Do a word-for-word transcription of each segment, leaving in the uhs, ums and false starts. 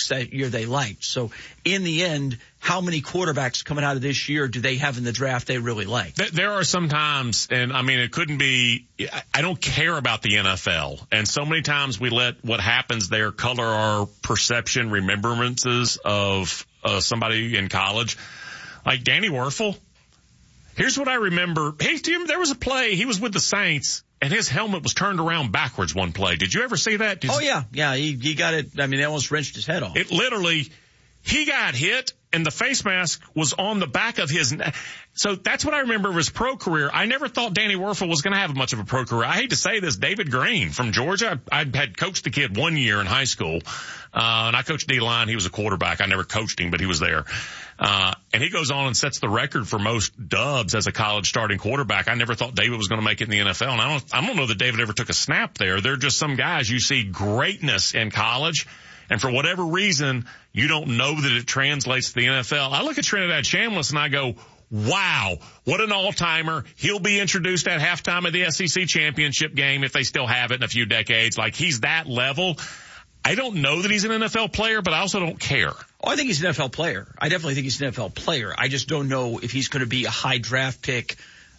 quarterbacks that year they liked. So in the end, how many quarterbacks coming out of this year do they have in the draft they really like? There are some times, and I mean, it couldn't be, I don't care about the N F L. And so many times we let what happens there color our perception, remembrances of uh, somebody in college. Like Danny Werfel. Here's what I remember. Hey, do you remember there was a play, he was with the Saints, and his helmet was turned around backwards one play. Did you ever see that? Did oh, you... yeah. Yeah, he, he got it. I mean, they almost wrenched his head off. It literally, he got hit, and the face mask was on the back of his neck. So that's what I remember of his pro career. I never thought Danny Werfel was going to have much of a pro career. I hate to say this, David Green from Georgia, I, I had coached the kid one year in high school, uh, and I coached D-line. He was a quarterback. I never coached him, but he was there. Uh, and he goes on and sets the record for most dubs as a college starting quarterback. I never thought David was going to make it in the N F L. And I don't, I don't know that David ever took a snap there. They're just some guys you see greatness in college. And for whatever reason, you don't know that it translates to the N F L. I look at Trinidad Chambliss and I go, wow, what an all-timer. He'll be introduced at halftime of the S E C championship game if they still have it in a few decades. Like, he's that level. I don't know that he's an N F L player, but I also don't care. Oh, I think he's an N F L player. I definitely think he's an N F L player. I just don't know if he's going to be a high draft pick,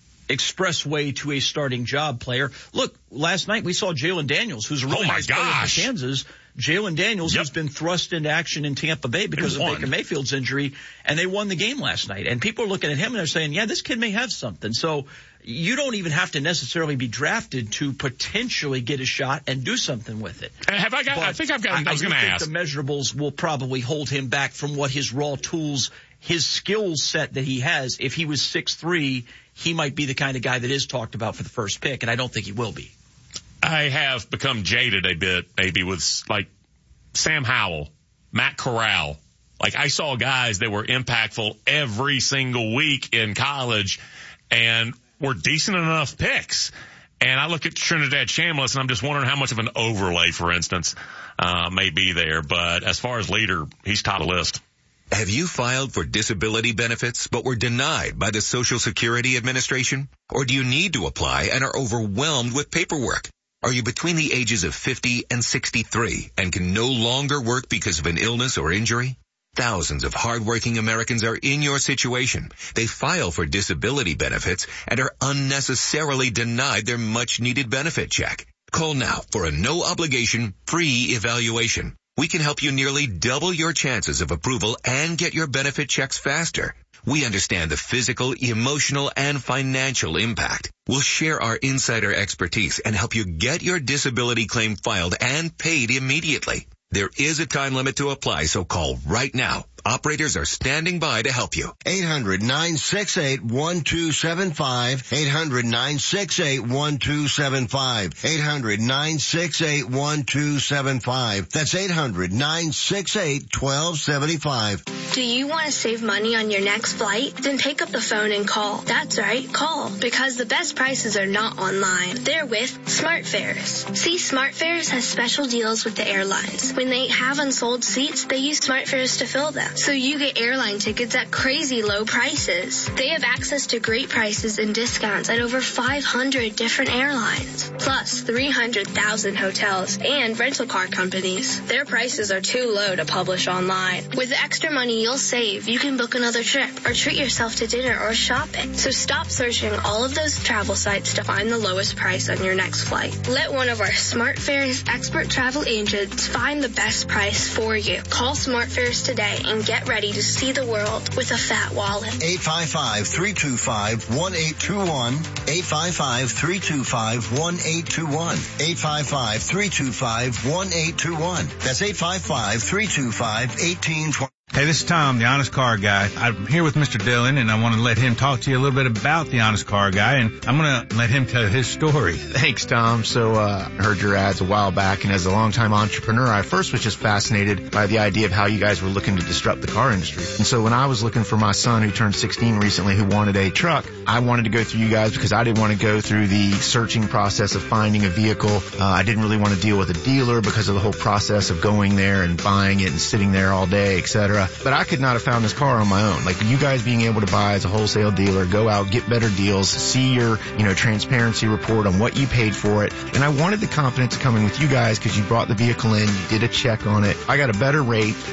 expressway to a starting job player. Look, last night we saw Jalen Daniels, who's a really oh my nice gosh. player for Kansas. Jalen Daniels yep. has been thrust into action in Tampa Bay because of Baker Mayfield's injury, and they won the game last night. And people are looking at him and they're saying, yeah, this kid may have something. So you don't even have to necessarily be drafted to potentially get a shot and do something with it. Have I got, but I think I've got, I, I was going to ask. The measurables will probably hold him back from what his raw tools, his skill set that he has. If he was six three, he might be the kind of guy that is talked about for the first pick, and I don't think he will be. I have become jaded a bit, maybe, with like Sam Howell, Matt Corral. Like, I saw guys that were impactful every single week in college and were decent enough picks. And I look at Trinidad Chambliss and I'm just wondering how much of an overlay, for instance, uh, may be there. But as far as leader, he's top of the list. Have you filed for disability benefits but were denied by the Social Security Administration? Or do you need to apply and are overwhelmed with paperwork? Are you between the ages of fifty and sixty-three and can no longer work because of an illness or injury? Thousands of hardworking Americans are in your situation. They file for disability benefits and are unnecessarily denied their much-needed benefit check. Call now for a no-obligation, free evaluation. We can help you nearly double your chances of approval and get your benefit checks faster. We understand the physical, emotional, and financial impact. We'll share our insider expertise and help you get your disability claim filed and paid immediately. There is a time limit to apply, so call right now. Operators are standing by to help you. eight hundred nine six eight one two seven five. eight hundred nine six eight one two seven five. eight hundred nine six eight one two seven five. That's eight hundred nine six eight one two seven five. Do you want to save money on your next flight? Then pick up the phone and call. That's right, call. Because the best prices are not online. They're with SmartFares. See, SmartFares has special deals with the airlines. When they have unsold seats, they use SmartFares to fill them. So you get airline tickets at crazy low prices. They have access to great prices and discounts at over five hundred different airlines. Plus three hundred thousand hotels and rental car companies. Their prices are too low to publish online. With the extra money you'll save, you can book another trip or treat yourself to dinner or shopping. So stop searching all of those travel sites to find the lowest price on your next flight. Let one of our SmartFares expert travel agents find the best price for you. Call SmartFares today and get ready to see the world with a fat wallet. eight five five, three two five, one eight two one. eight five five, three two five, one eight two one. eight five five, three two five, one eight two one. That's eight five five, three two five, one eight two one. Hey, this is Tom, the Honest Car Guy. I'm here with Mister Dillon, and I want to let him talk to you a little bit about the Honest Car Guy, and I'm going to let him tell his story. Thanks, Tom. So uh, I heard your ads a while back, and as a longtime entrepreneur, I first was just fascinated by the idea of how you guys were looking to disrupt the car industry. And so when I was looking for my son, who turned sixteen recently, who wanted a truck, I wanted to go through you guys because I didn't want to go through the searching process of finding a vehicle. Uh, I didn't really want to deal with a dealer because of the whole process of going there and buying it and sitting there all day, et cetera. But I could not have found this car on my own. Like, you guys being able to buy as a wholesale dealer, go out, get better deals, see your, you know, transparency report on what you paid for it. And I wanted the confidence of coming with you guys because you brought the vehicle in, you did a check on it. I got a better rate.